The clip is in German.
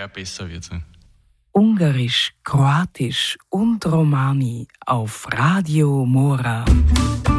nachher besser wird. Ungarisch, Kroatisch und Romani auf Radio Mora.